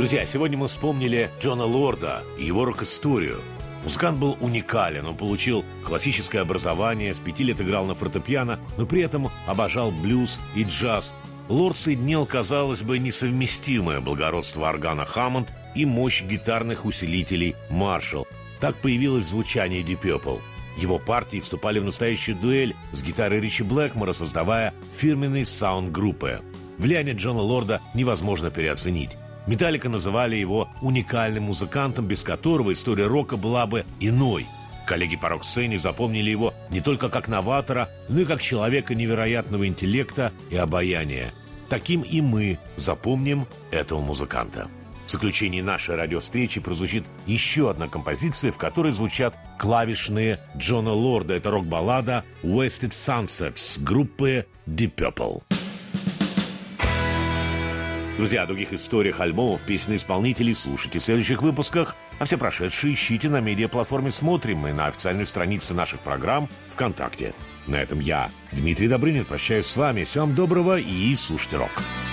Друзья, сегодня мы вспомнили Джона Лорда и его рок-историю. Музыкант был уникален, он получил классическое образование, с 5 лет играл на фортепиано, но при этом обожал блюз и джаз. Лорд соединил, казалось бы, несовместимое благородство органа Hammond и мощь гитарных усилителей Marshall. Так появилось звучание Deep Purple. Его партии вступали в настоящую дуэль с гитарой Ричи Блэкмора, создавая фирменный саунд группы. Влияние Джона Лорда невозможно переоценить. Металлика называли его уникальным музыкантом, без которого история рока была бы иной. Коллеги по рок-сцене запомнили его не только как новатора, но и как человека невероятного интеллекта и обаяния. Таким и мы запомним этого музыканта. В заключении нашей радиовстречи прозвучит еще одна композиция, в которой звучат клавишные Джона Лорда. Это рок-баллада «Wasted Sunsets» группы Deep Purple. Друзья, о других историях альбомов, песен и исполнителей слушайте в следующих выпусках, а все прошедшие ищите на медиаплатформе «Смотрим» и на официальной странице наших программ ВКонтакте. На этом я, Дмитрий Добрынин, прощаюсь с вами. Всем доброго и слушайте рок.